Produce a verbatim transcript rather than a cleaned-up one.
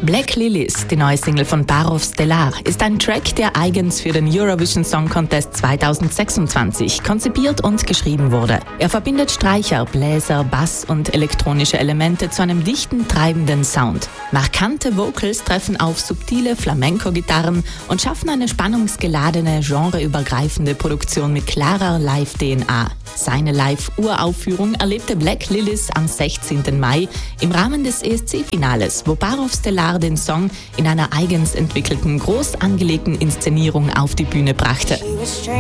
Black Lilies, die neue Single von Barov Stellar, ist ein Track, der eigens für den Eurovision Song Contest zweitausendsechsundzwanzig konzipiert und geschrieben wurde. Er verbindet Streicher, Bläser, Bass und elektronische Elemente zu einem dichten, treibenden Sound. Markante Vocals treffen auf subtile Flamenco-Gitarren und schaffen eine spannungsgeladene, genreübergreifende Produktion mit klarer Live-D N A. Seine Live-Uraufführung erlebte Black Lilies am sechzehnten Mai im Rahmen des E S C-Finales, wo Barov Stellar den Song in einer eigens entwickelten, groß angelegten Inszenierung auf die Bühne brachte.